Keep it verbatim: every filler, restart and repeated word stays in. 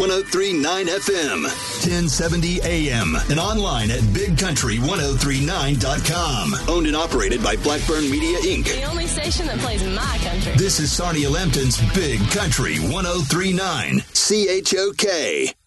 one oh three point nine F M, ten seventy A M, and online at big country ten thirty-nine dot com. Owned and operated by Blackburn Media, Incorporated. The only station that plays my country. This is Sarnia Lambton's Big Country ten thirty-nine, C H O K.